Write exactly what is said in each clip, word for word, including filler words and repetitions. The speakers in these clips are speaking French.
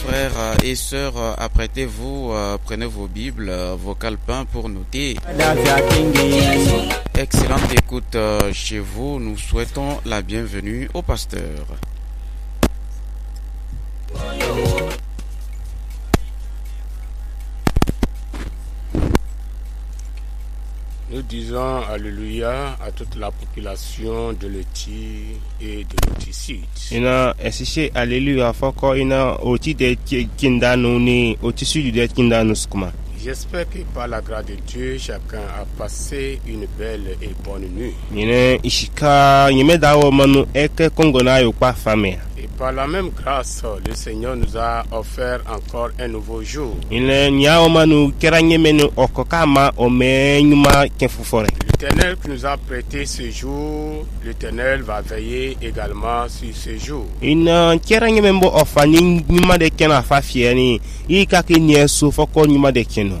Frères et sœurs, apprêtez-vous, prenez vos Bibles, vos calepins pour noter. Excellente écoute chez vous. Nous souhaitons la bienvenue au pasteur. Nous disons Alléluia à toute la population de Loti et de Loti Sud. Ina esishe Alléluia foko ina oti de kindanu ni oti sud de kindanu skuma. J'espère que par la grâce de Dieu, chacun a passé une belle et bonne nuit. Yine ishika yime dawo manu eke kongo na yo kwa famia. Et par la même grâce, le Seigneur nous a offert encore un nouveau jour. Yine nyao manu keranye menu okokama ome nyuma kenfufore. L'Éternel qui nous a prêté ce jour, l'Éternel va veiller également sur ce jour. Ina keranye membo ofani nyuma de kena fafieni ikaki nyesu foko nyuma de keno.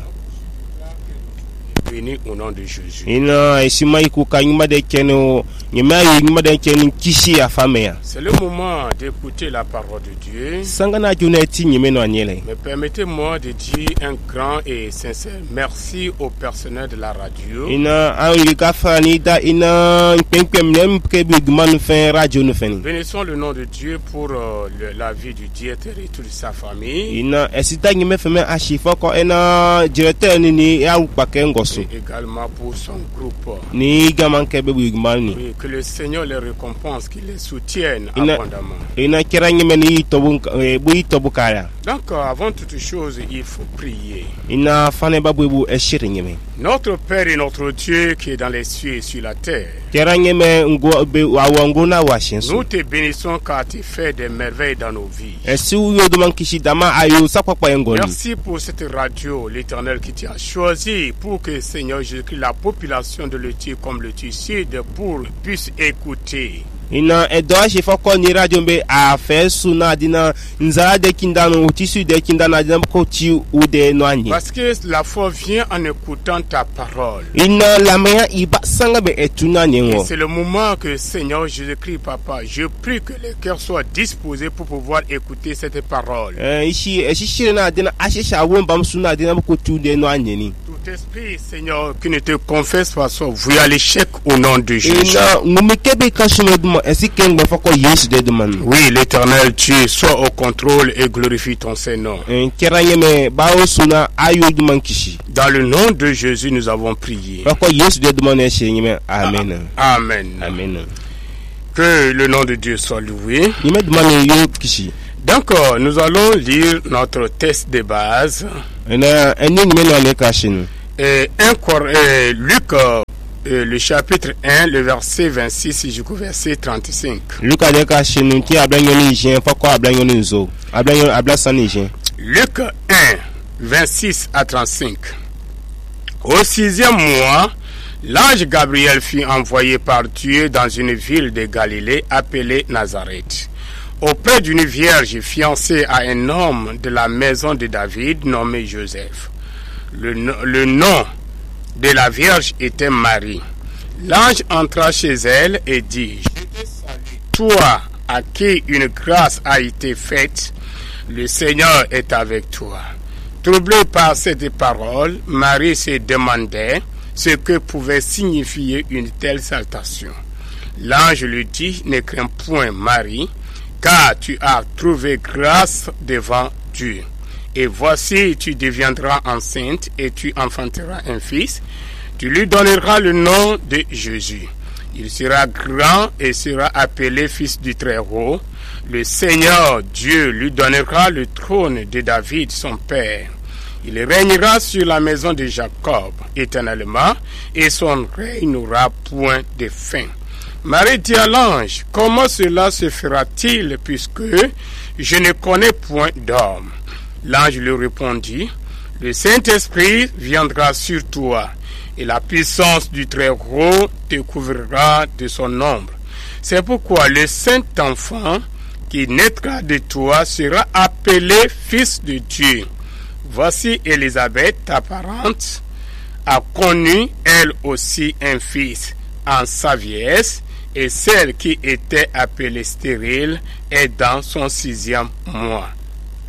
Béni au nom de Jésus. Ina esima ikuka nyuma de keno nyuma nyuma de keno kishi afamea. C'est le moment d'écouter la parole de Dieu. Sangana juneti nyimeno anyele. Mais permettez-moi de dire un grand et sincère merci au personnel de la radio. Ina anlika fani da ina pempem nem kebi gman fin radio no feni. Bénissons le nom de Dieu pour euh, le, la vie du diète et toute sa famille. Ina esita nyime feme ashifoko ena directeur ni ni ya upake ngoso. Et également pour son groupe. Ni gaman kebe bigman ni. Oui, que le Seigneur les récompense, qu'il les soutienne ina, abondamment. Ina kera nyime ni tobu bu tobukaya. Donc avant toute chose, il faut prier. Ina fane babu bu eshiri nyime. Notre Père et notre Dieu qui est dans les cieux et sur la terre. Kera nyime ngo be awango na washinsu. Nous te bénissons car tu fais des merveilles dans nos vies. Esi uyo duman kishi dama ayo sapapa ngoni. Merci pour cette radio, l'Éternel qui t'a choisi pour que Seigneur Jésus-Christ, la population de Loti comme Loti Sud pour puisse écouter. Ina edoa shifoko ni radio mbe afe suna dina nzara de kindano utisu de kindana dina ko ti ude no anyi. Parce que la foi vient en écoutant ta parole. Ina la meya iba sanga be etuna nyengo. C'est le moment que Seigneur Jésus-Christ, Papa, je prie que les cœurs soient disposés pour pouvoir écouter cette parole. Eh ishi eshi na dina ashisha womba suna dina ko ti ude no anyi ni. Tout esprit, Seigneur, qui ne te confesse pas soit voué à l'échec au nom de Jésus. Oui, l'Éternel, tu sois au contrôle et glorifie ton Saint-Nom. Dans le nom de Jésus, nous avons prié. Amen. Amen. Amen. Que le nom de Dieu soit loué. Donc, nous allons lire notre texte de base. Et un, et Luc, euh, le chapitre un, le verset vingt-six jusqu'au verset trente-cinq. Luc un, vingt-six à trente-cinq. Au sixième mois, l'ange Gabriel fut envoyé par Dieu dans une ville de Galilée appelée Nazareth, auprès d'une vierge fiancée à un homme de la maison de David nommé Joseph. Le, le nom de la vierge était Marie. L'ange entra chez elle et dit: Je te salue, toi à qui une grâce a été faite, le Seigneur est avec toi. Troublée par cette parole, Marie se demandait ce que pouvait signifier une telle salutation. L'ange lui dit: Ne crains point, Marie, car tu as trouvé grâce devant Dieu. Et voici, tu deviendras enceinte et tu enfanteras un fils. Tu lui donneras le nom de Jésus. Il sera grand et sera appelé fils du Très-Haut. Le Seigneur Dieu lui donnera le trône de David, son père. Il régnera sur la maison de Jacob éternellement et son règne n'aura point de fin. Marie dit à l'ange: Comment cela se fera-t-il puisque je ne connais point d'homme? L'ange lui répondit: Le Saint-Esprit viendra sur toi, et la puissance du Très-Haut te couvrira de son ombre. C'est pourquoi le Saint-Enfant qui naîtra de toi sera appelé Fils de Dieu. Voici Élisabeth, ta parente, a connu elle aussi un fils en sa vieillesse, et celle qui était appelée stérile est dans son sixième mois.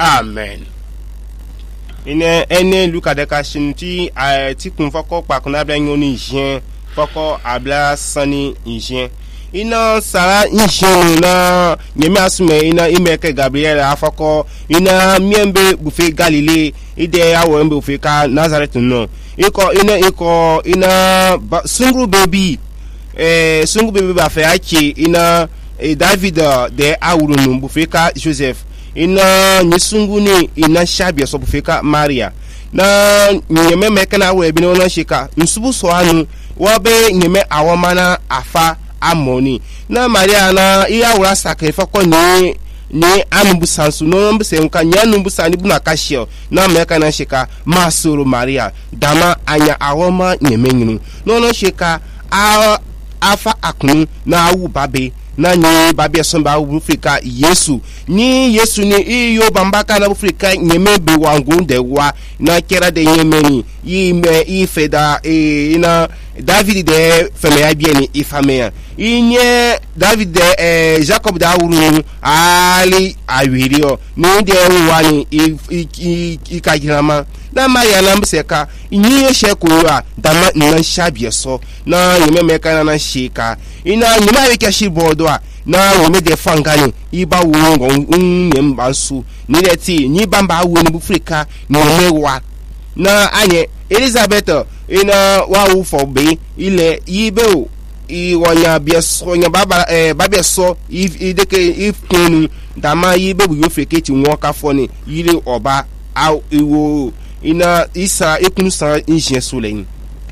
Amen. ine ene luka de ka shin ti a ti kun foko pa kun abla nyoni jen foko abla sani jen ina sara jen na nyemi asume ina imeke Gabriel afoko ina miembe bufe Galile ide awo mbe bufe ka Nazareth no iko ina iko ina sungu baby eh sungu baby ba fe achi ina e David de awuru no bufe ka Joseph ina nyisungu ni ina shabia so bufika Maria na nyeme meke na we bi no shika nsubu so anu wo be nyeme awomana afa amoni na Maria na iya wura sacrifice ko ni ni anubu sansu no mbe se nka nya anubu sani bu na kashio na meke na shika masoro Maria dama anya awoma nyeme nyinu no no shika a afa akunu na awu babe na ni babia somba Afrika Yesu ni Yesu ni iyo bambaka na Afrika nyeme be wangu de wa na kera de yemeni yi me ifeda e na David de feme abieni ifamea inye David de eh, Jacob da wuru ali awirio ni de wani ikajirama na Maria na mbseka inye shekura dama na shabia so na nyeme meka na shika ina nyema weke shibodo na wo me de fangani iba wo ngo nyem bansu ni leti ni bamba wo ni Afrika ni mewa na anye Elizabeth ina wa wo for be ile yibe o I wonya bieso nya baba eh babieso if ideke if kunu dama yibe bu Afrika ti won ka fo ni yire oba aw iwo ina isa ekunu sa injien soleil.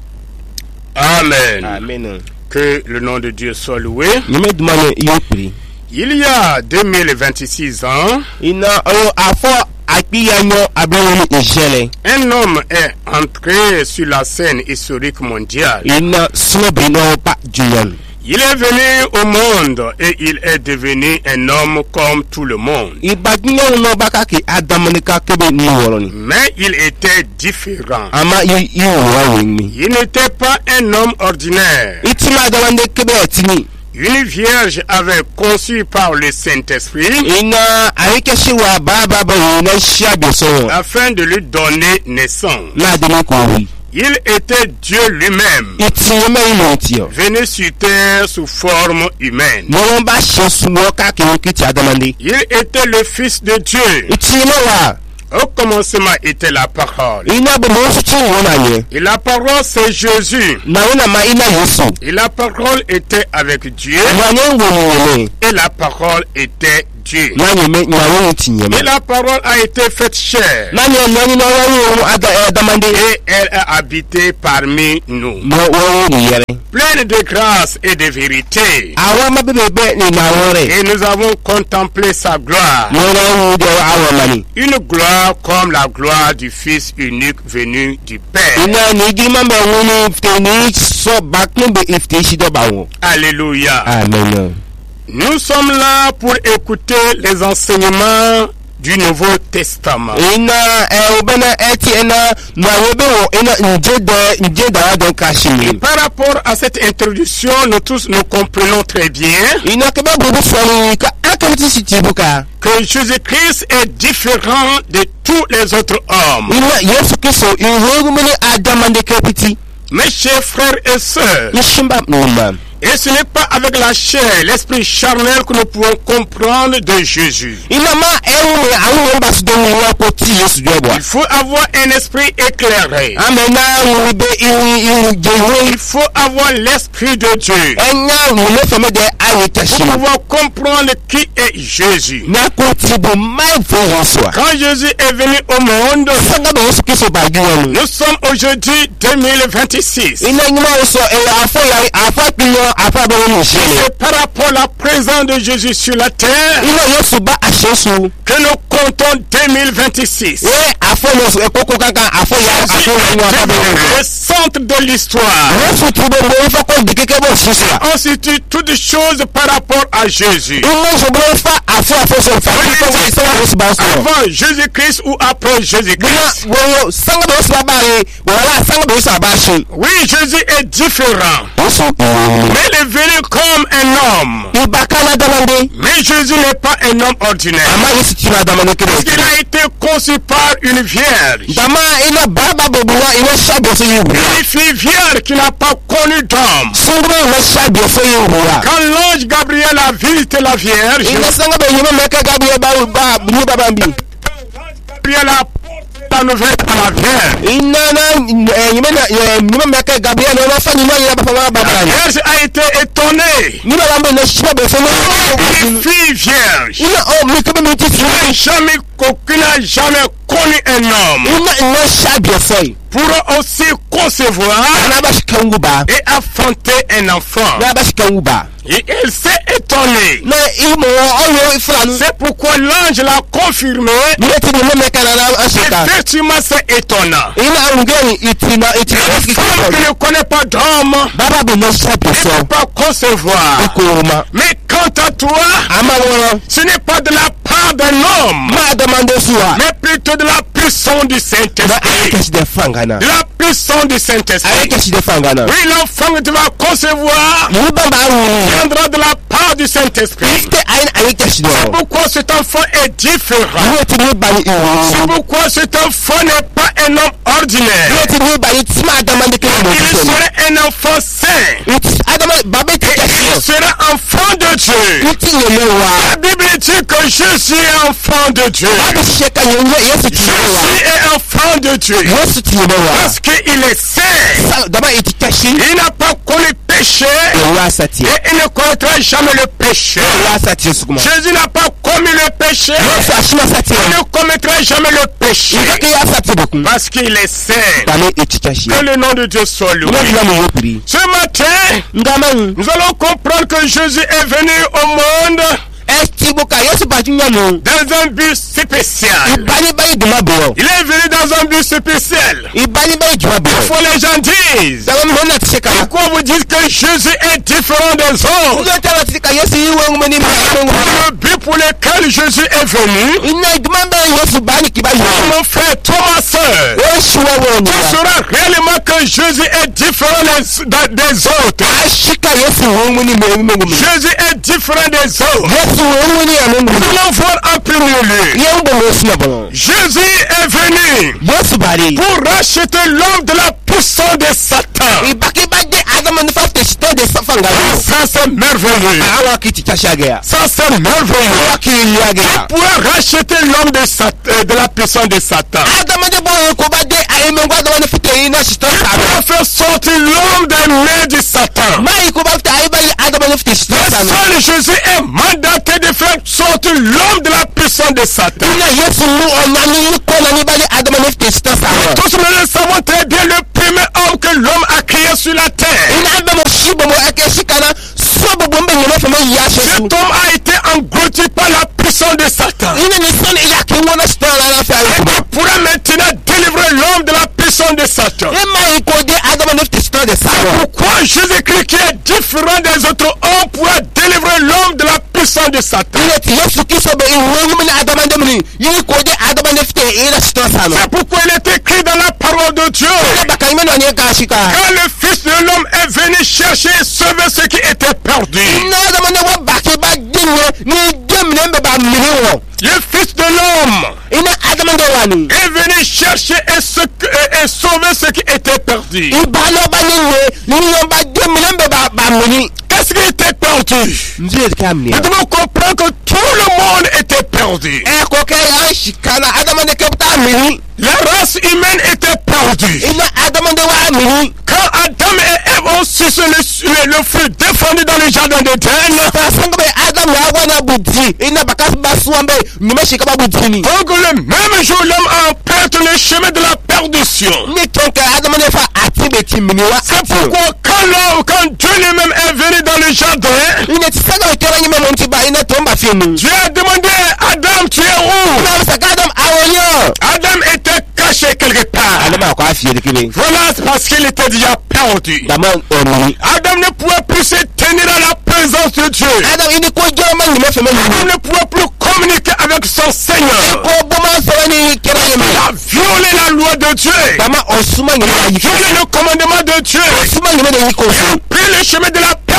Amen. Amen. Que le nom de Dieu soit loué. Il y a deux mille vingt-six ans, un homme est entré sur la scène historique mondiale. Il est venu au monde et il est devenu un homme comme tout le monde. Mais il était différent. Il n'était pas un homme ordinaire. Une vierge avait conçu par le Saint-Esprit afin de lui donner naissance. Il était Dieu lui-même, venu sur terre sous forme humaine. Il était le Fils de Dieu. Au commencement était la parole. Et la parole c'est Jésus. Et la parole était avec Dieu. Et la parole était Dieu. Et la parole a été faite chair. Et elle a habité parmi nous. Pleine de grâce et de vérité. Et nous avons contemplé sa gloire. Une gloire comme la gloire du Fils unique venu du Père. Alléluia. Amen. Nous sommes là pour écouter les enseignements du Nouveau Testament. Et par rapport à cette introduction, nous tous nous comprenons très bien que Jésus-Christ est différent de tous les autres hommes. Mes chers frères et sœurs, et ce n'est pas avec la chair, l'esprit charnel que nous pouvons comprendre de Jésus. Il faut avoir un esprit éclairé. Il faut avoir l'esprit de Dieu pour pouvoir comprendre qui est Jésus. Quand Jésus est venu au monde, nous sommes aujourd'hui deux mille vingt-six. C'est par rapport à la présence de Jésus sur la terre que nous comptons deux mille vingt-six. Le centre de l'histoire. On situe toutes les choses par rapport à Jésus. Avant Jésus-Christ ou après Jésus-Christ. Oui, Jésus est différent. il est venu comme un homme. Mais Jésus n'est pas un homme ordinaire. Parce qu'il a été conçu par une vierge. Une fille vierge qui n'a pas connu d'homme. Quand l'ange Gabriel a visité la vierge, Gabriel a la nouvelle à la vierge. La vierge a été étonnée. Une fille vierge qui n'a jamais, qui n'a jamais connu un homme pour aussi concevoir et affronter un enfant. Et elle s'est étonnée. C'est pourquoi l'ange l'a confirmé. Effectivement, c'est étonnant. Une femme qui ne connaît pas d'homme ne peut pas concevoir. Mais quant à toi, ce n'est pas de la part d'un homme, mais plutôt de la puissance du Saint-Esprit. De la puissance du Saint-Esprit. Oui, l'enfant que tu vas concevoir viendra de la part du Saint-Esprit. C'est pourquoi cet enfant est différent. C'est pourquoi cet enfant n'est pas un homme ordinaire. Il serait un enfant saint. Et il sera enfant de Dieu. La Bible dit que Jésus est enfant de Dieu. Jésus est enfant de Dieu. Parce qu'il est saint. Il n'a pas connu péché. Et il ne connaîtra jamais le péché. Jésus n'a pas commis le péché. Il ne commettra jamais le péché. Parce qu'il est saint. Que le nom de Dieu soit loué. Ce matin, nous allons comprendre que Jésus est venu au monde dans un but spécial. Il est venu dans un but spécial. Pourquoi les gens disent? Pourquoi vous dites que Jésus est différent des autres? Le but pour lequel Jésus est venu, mon frère, toi ma soeur, tu sauras réellement que Jésus est différent des, des autres. Jésus est différent des autres. Nous allons voir en premier lieu. Jésus est venu pour racheter l'homme de la puissance de Satan. Ça c'est merveilleux. Ça c'est merveilleux. Il pourra racheter l'homme de, Sat- de la puissance de Satan. Il va faire sortir l'homme des mains de Satan. Le seul Jésus est mandaté de faire sortir l'homme de la puissance de Satan. Tous nous le savons très bien, le premier homme que l'homme a créé sur la terre. Cet homme a été englouti par la puissance de Satan. Il pourra maintenant délivrer l'homme de la puissance de Satan. Pourquoi Jésus-Christ qui est différent des autres hommes pourra délivrer l'homme de la puissance de Satan? C'est pourquoi il est écrit dans la parole de Dieu. Quand le Fils de l'homme est venu chercher et sauver ceux qui étaient perdus. Le Fils de l'homme est venu chercher et, ce, et, et sauver ceux qui étaient perdus. Qu'est-ce qui était perdu? Nous devons comprendre que tout le monde était perdu. La race humaine était perdue. Quand Adam et Ève ont sucé le, le, le fruit défendu dans le jardin d'Éden, donc le même jour l'homme a emprunté le chemin de la perdition. C'est pourquoi quand l'homme, quand Dieu lui-même est venu dans le jardin, Dieu a demandé à Adam, tu es où? Adam était caché quelque part. Voilà parce qu'il était déjà perdu. Adam ne pouvait plus se tenir à la présence de Dieu. Adam ne pouvait plus communiquer avec son Seigneur. Il a violé la loi de Dieu. Il a violé le commandement de Dieu. Il a pris le chemin de la perdition.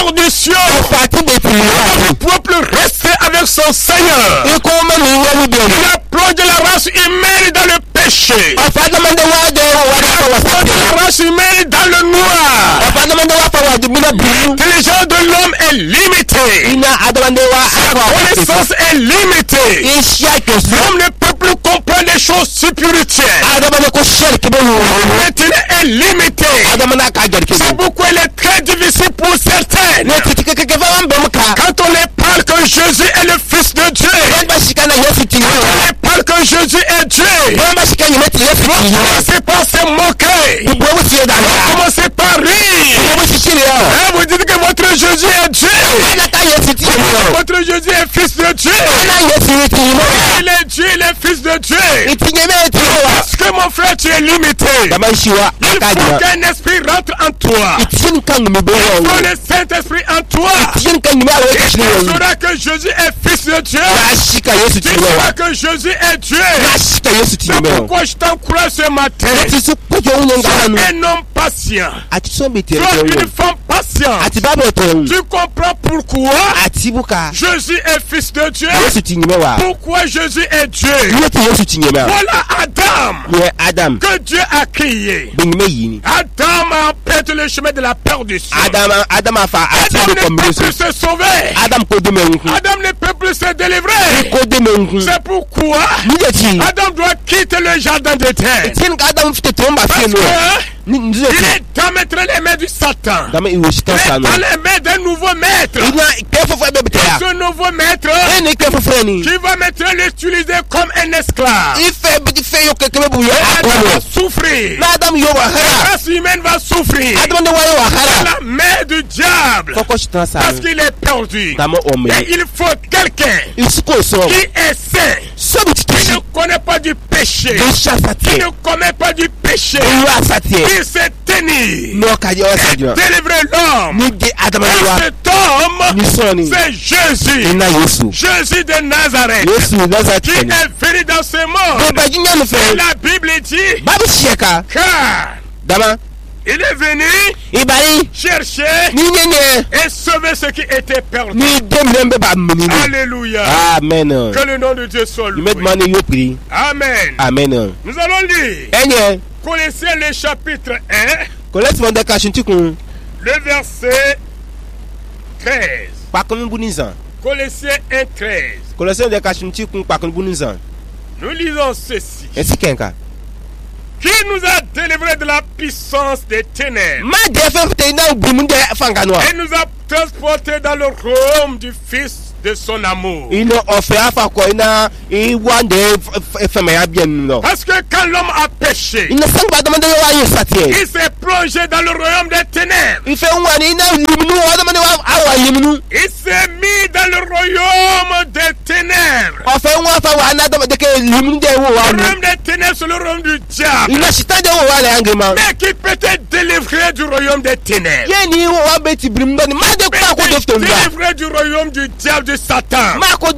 perdition. Le peuple restait avec son Seigneur. Il a plongé la race humaine dans le péché. Il a plongé la race humaine dans le noir. L'intelligence de l'homme est limitée. Sa connaissance est limitée. L'homme ne peut plus comprendre les choses spirituelles. Maintenant est limité. C'est pourquoi il est très difficile pour certains. Quand on les parle que Jésus est le Fils de Dieu, quand on les parle que Jésus est Dieu, commencez par se moquer, commencez par rire. Et vous dites que votre Jésus est Dieu, votre Jésus est Fils de Dieu, il est Dieu, il est Fils de Dieu. Parce que mon frère, tu es limité. Il faut qu'un esprit rentre en toi. Il faut le Saint-Esprit en toi. Tu sauras que Jésus est Fils de Dieu. Tu sauras que Jésus est Dieu. C'est pourquoi je t'encourage ce matin. Sois un homme patient. Sois une femme patiente. Tu comprends pourquoi Jésus est Fils de Dieu. Pourquoi Jésus est Dieu. Voilà Adam que Dieu a créé. Adam a emprunté le chemin de la perdition. Adam, Adam, Adam ne peut plus se sauver. Adam ne peut plus se délivrer. C'est pourquoi Adam doit quitter le jardin d'Éden. Parce que il est dans maintenant les mains du Satan. Il est dans les mains d'un nouveau maître. Ce nouveau maître qui va maintenant l'utiliser comme un esclave. Il va souffrir. La race humaine va souffrir. La main du diable. Parce qu'il est perdu. Et il faut quelqu'un qui est saint. Qui ne connaît pas du péché. Qui ne connaît pas du péché. Il s'est tenu. Délivrer l'homme. Et cet homme, c'est Jésus. Jésus de Nazareth. Qui est venu dans ce monde. Et la Bible dit car il est venu chercher et sauver ce qui était perdu. Alléluia. Amen. Que le nom de Dieu soit loué. Amen. Amen. Nous allons lire Colossiens le chapitre un, le verset treize. Colossiens un, treize. Nous lisons ceci. Qui nous a délivrés de la puissance des ténèbres et nous a transportés dans le royaume du Fils de son amour. Parce que quand l'homme a péché, il s'est plongé dans le royaume des ténèbres. Il s'est mis dans le royaume des ténèbres. Le royaume des ténèbres, c'est le royaume du diable. Mais qui peut être délivré du royaume des ténèbres? Délivré du royaume du diable, de Satan.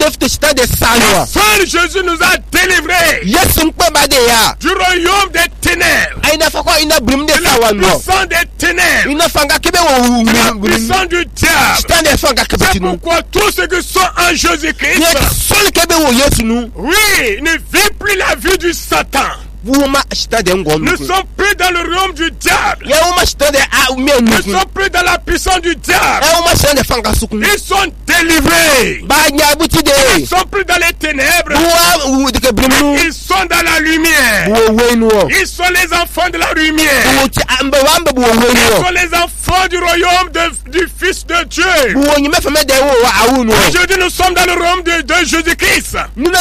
Seul Jésus nous a délivrés du royaume des ténèbres. De la puissance des ténèbres. De la puissance du diable. C'est pourquoi tous ceux qui sont en Jésus-Christ, oui, ne vivent plus la vie du Satan. Nous sommes plus dans le royaume du diable. Nous sommes plus dans la puissance du diable. Ils sont délivrés. Ils sont plus dans les ténèbres. Ils sont dans la lumière. Ils sont les enfants de la lumière. Ils sont les enfants du royaume de, du Fils de Dieu. Aujourd'hui, nous sommes dans le royaume de, de Jésus-Christ.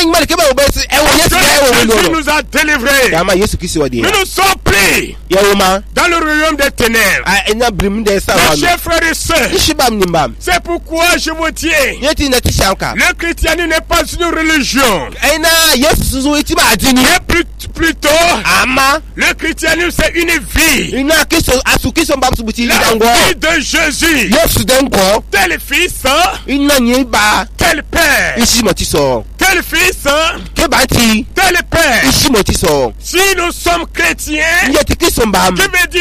Jésus nous a délivrés. Nous nous sommes pris dans le royaume des ténèbres. Mes chers frères et sœurs, c'est pourquoi je vous dis, le christianisme n'est pas une religion. Mais plutôt, le christianisme c'est une vie. La vie de Jésus. Tel fils, tel père. Tel fils, tel père. Si nous sommes chrétiens, que veut dire les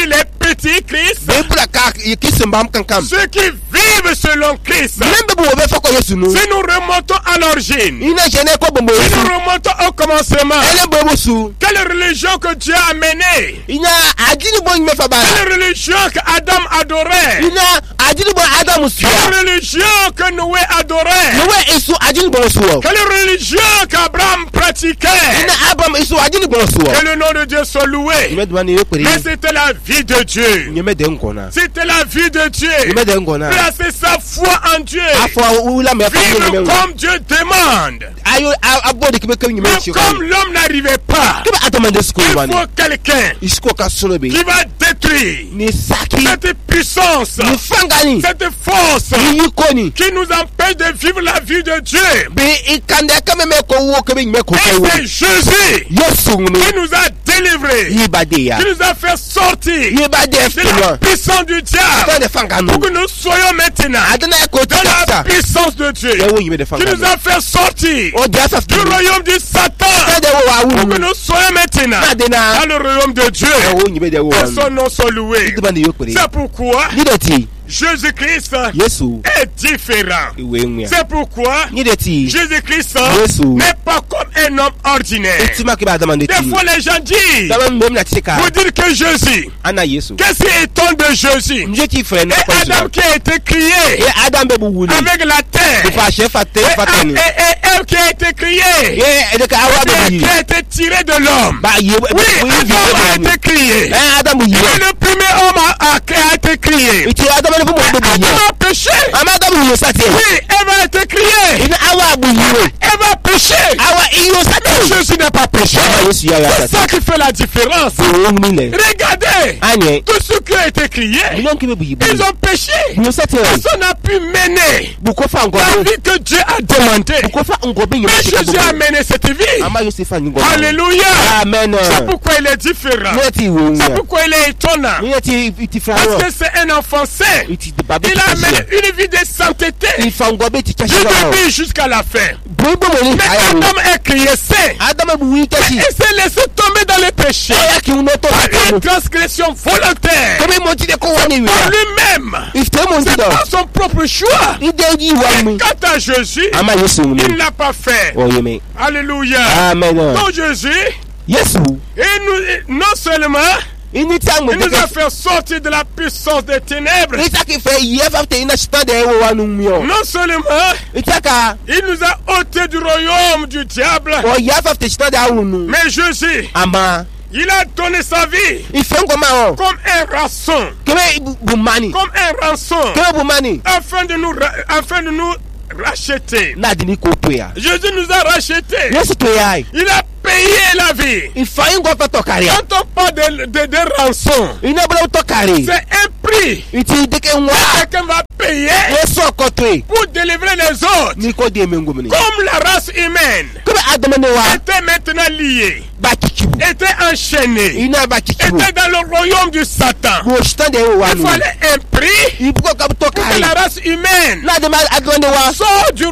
l'antichrist, bebula ka kisi mbam kankam ceux qui vivent selon Christ. nembe bu obe foko yesu nu Si nous remontons à l'origine, ina jene ko bombo si yesu nous remontons au commencement, ele bobo su quelle religion que Dieu a menée? ina ajini bo nyime fa bara Quelle religion que Adam adorait? ina ajini bo adam su Quelle religion que Noé adorait? nowe isu ajini bo su Quelle religion qu'Abraham pratiquait? ina abam isu ajini bo su Que le nom de Dieu soit loué. nyime dwani yekuri Mais c'était la vie de Dieu. nyime de ngona C'était la vie de Dieu. nyime de ngona Placer sa foi en Dieu. afo ula me fa Vivre nyime comme Dieu demande. ayo abode kibe kam nyime Mais chi comme l'homme n'arrivait pas, kibe atamande su ko il bani faut quelqu'un isko ka solobe qui va détruire ni saki cette puissance, ni fangani cette force ni yikoni qui nous empêche de vivre la vie de Dieu. be ikande kame me ko wo kebe nyime ko Et kai wo c'est Jésus yesu ngunu qui nous a délivrés, yibade ya qui nous a fait sortir yibade de la fino puissance du diable, fa de fanganu pour que nous soyons maintenant adana ko dans la tata puissance de Dieu, ewo yibe de qui nous fanganu a fait sortir o dia sa du royaume du Satan, fa de wo wa pour que wu nous soyons maintenant adena dans le royaume de Dieu. ewo yibe de wo Que son nom soit loué. idubande yokuri C'est pourquoi nideti Jésus-Christ yesu est différent. iwe nwa C'est pourquoi nideti Jésus-Christ Yesu. n'est pas comme un homme ordinaire. itima ke ba adamande Des ti fois, les gens disent, sama mbem na tika vous dire que Jésus, ana yesu qu'est-ce qui étonne de Jésus? nje ti fre na Et ko Adam qui a été créé e adam be bu wuli avec la terre, fa che fa te et, fa tani et, et Ève qui a été créée, e de ka awa be qui yi a été tiré de l'homme. ba yi Oui, Adam a été créé. e adam bu yi Et le premier homme a, a, a été créé. iti adam ne bu mo be Adam yi a péché. ama adam yi sa te Oui, Ève a été créée. ina awa bu yi Ève a péché. awa iyo sa Mais te Jésus n'a pas péché. ama yesu ya ya C'est sa ça qui fait la différence. te o mi le Regardez, anye tous ceux qui ont été créés, bilon ke be bu yi bu ils ont péché. yo sa te Personne n'a pu mener bu ko fa ngo la vie que Dieu a demandé. bu ko fa ngo be yi Mais Jésus a mené cette vie. ama yesu fa ngo Alléluia. amen C'est pourquoi il est différent. neti wo C'est pourquoi il est étonnant. neti iti fra Parce que c'est un enfant saint. iti de babe Il a mené une vie de sainteté ifa ngo be ti du chashi début jusqu'à la fin. bobo mo ni Mais aya Adam est créé saint. adam bu yi Et kashi s'est laissé tomber dans le péché. aya ki uno to Par ta une transgression volontaire. kome mo ti de ko woni wi Par lui-même. ifte mo C'est ndi do pas son propre choix. ide yi wa mi Quant à Jésus, ama yesu il ni ne l'a pas fait. o yeme Alléluia. amen Donc Jésus, yesu et nous, non seulement, ini tango il de nous a fait sortir de la puissance des ténèbres. ita ki fe ye fa te ina sta de wo wa nu mi o Non seulement, ita ka il nous a ôté du royaume du diable, o ya fa te sta de awu nu mais Jésus, ama il a donné sa vie ife ngo ma o comme un rançon, keme bu mani comme un rançon, keme bu mani afin de nous, ra- afin de nous racheter. na dini ko to ya Jésus nous a rachetés. yesu to ya Il a payé la vie. ifa ngo fa to kare Quand on parle de, de, de rançon, ina bla to kare c'est un prix iti de ke nwa quelqu'un va payer yesu ko to pour délivrer les autres. ni ko de mengo mini Comme la race humaine kome adam ne wa était maintenant liée, ba kikibu était enchaînée, ina ba kikibu était dans le royaume du Satan. bo sta de wo wa Il nu fallait un prix ibu ko ka to pour que kare la race humaine na de ma adone wa sorte du